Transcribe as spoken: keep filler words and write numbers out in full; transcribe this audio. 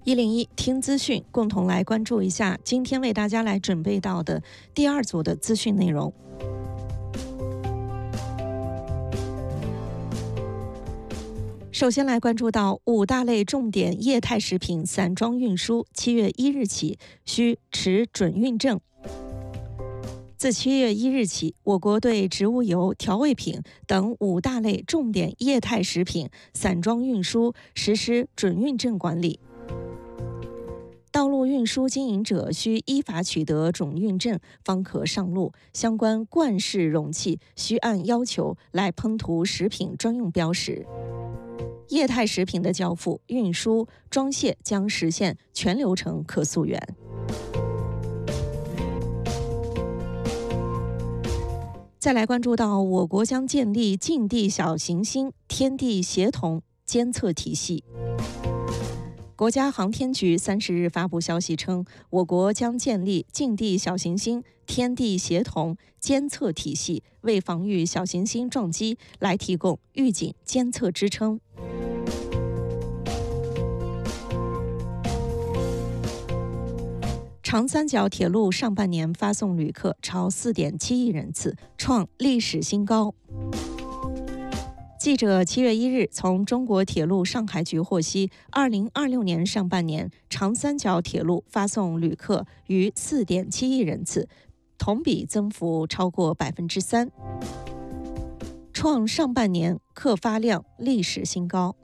一零一听资讯，共同来关注一下今天为大家来准备到的第二组的资讯内容。首先来关注到五大类重点液态食品散装运输，七月一日起需持准运证。自七月一日起，我国对植物油、调味品等五大类重点液态食品散装运输实施准运证管理。道路运输经营者需依法取得准运证方可上路，相关罐式容器需按要求来喷涂食品专用标识。液态食品的交付、运输、装卸将实现全流程可溯源。再来关注到，我国将建立近地小行星天地协同监测体系。国家航天局三十日发布消息称，我国将建立近地小行星天地协同监测体系，为防御小行星撞击来提供预警监测支撑。长三角铁路上半年发送旅客超 四点七亿人次，创历史新高。记者七月一日从中国铁路上海局获悉，二零二六年上半年长三角铁路发送旅客逾 四点七亿人次，同比增幅超过百分之三，创上半年客发量历史新高。